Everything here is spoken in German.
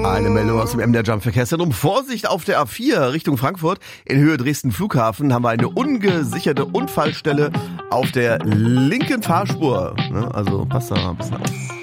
Eine Meldung aus dem MDR Jump Verkehrszentrum. Vorsicht auf der A4 Richtung Frankfurt. In Höhe Dresden Flughafen haben wir eine ungesicherte Unfallstelle auf der linken Fahrspur. Also passt da mal ein bisschen auf.